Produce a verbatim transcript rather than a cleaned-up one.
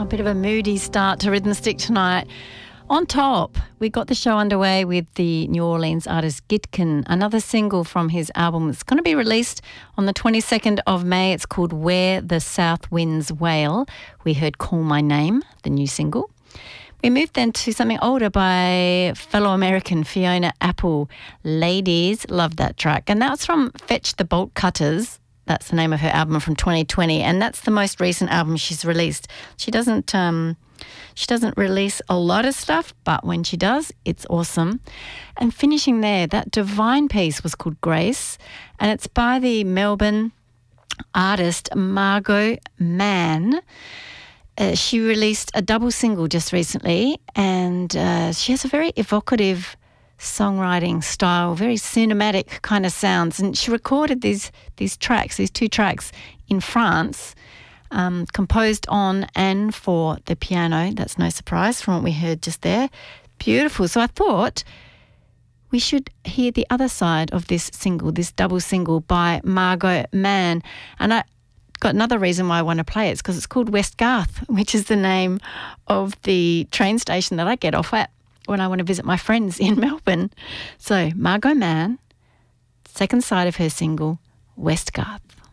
a bit of a moody start to Rhythm Stick tonight. On top, we got the show underway with the New Orleans artist Gitkin, another single from his album. It's going to be released on the twenty-second of May. It's called Where the South Winds Wail. We heard Call My Name, the new single. We moved then to something older by fellow American Fiona Apple. Ladies, love that track. And that's from Fetch the Bolt Cutters. That's the name of her album from twenty twenty, and that's the most recent album she's released. She doesn't um, she doesn't release a lot of stuff, but when she does, it's awesome. And finishing there, that Divine piece was called Grace, and it's by the Melbourne artist Margot Mann. Uh, she released a double single just recently, and uh, she has a very evocative songwriting style, very cinematic kind of sounds, and she recorded these these tracks, these two tracks in France, um, composed on and for the piano. That's no surprise from what we heard just there. Beautiful. So I thought we should hear the other side of this single, this double single by Margot Mann, and I got another reason why I want to play it. It's because it's called West Garth, which is the name of the train station that I get off at when I want to visit my friends in Melbourne. So Margot Mann, second side of her single, West Garth.